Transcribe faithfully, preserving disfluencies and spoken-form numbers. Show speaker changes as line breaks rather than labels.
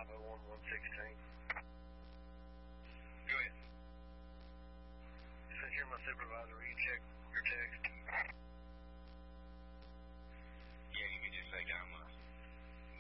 five oh one, one sixteen. Go ahead. Since you're my supervisor, will you check your text?